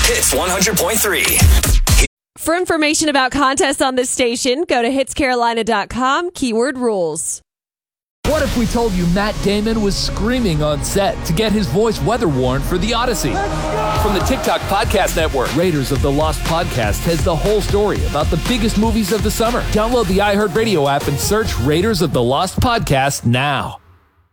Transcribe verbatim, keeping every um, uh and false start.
Hits one hundred point three. For information about contests on this station, go to hits carolina dot com, keyword rules. What if we told you Matt Damon was screaming on set to get his voice weather worn for The Odyssey? From the TikTok Podcast Network, Raiders of the Lost Podcast has the whole story about the biggest movies of the summer. Download the iHeartRadio app and search Raiders of the Lost Podcast now.